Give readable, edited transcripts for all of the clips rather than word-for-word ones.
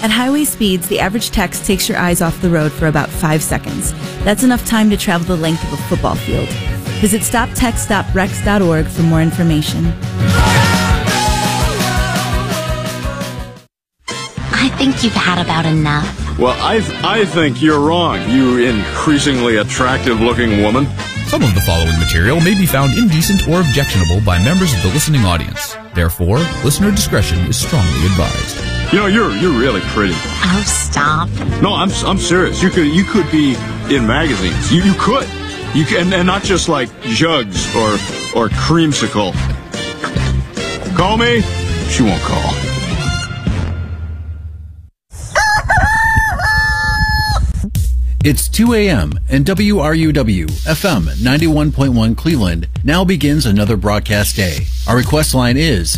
At highway speeds, the average text takes your eyes off the road for about 5 seconds. That's enough time to travel the length of a football field. Visit stoptextstoprex.org for more information. I think you've had about enough. Well, I think you're wrong, you increasingly attractive-looking woman. Some of the following material may be found indecent or objectionable by members of the listening audience. Therefore, listener discretion is strongly advised. You know, you're really pretty. Oh, stop. No, I'm serious. You could be in magazines. You could. You can, and not just like Jugs or Creamsicle. Call me. She won't call. It's 2 a.m. and WRUW FM 91.1 Cleveland now begins another broadcast day. Our request line is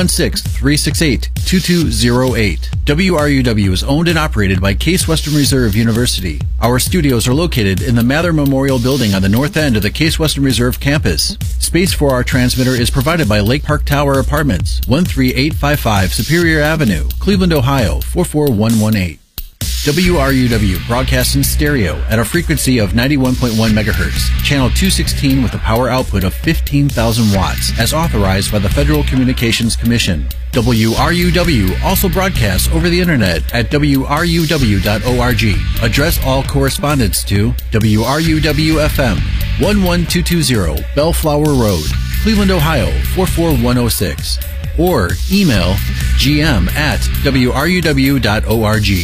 216-368-2208. WRUW is owned and operated by Case Western Reserve University. Our studios are located in the Mather Memorial Building on the north end of the Case Western Reserve campus. Space for our transmitter is provided by Lake Park Tower Apartments, 13855 Superior Avenue, Cleveland, Ohio, 44118. WRUW broadcasts in stereo at a frequency of 91.1 megahertz, channel 216 with a power output of 15,000 watts, as authorized by the Federal Communications Commission. WRUW also broadcasts over the internet at wruw.org. Address all correspondence to WRUW-FM, 11220 Bellflower Road, Cleveland, Ohio, 44106. Or email gm@wruw.org.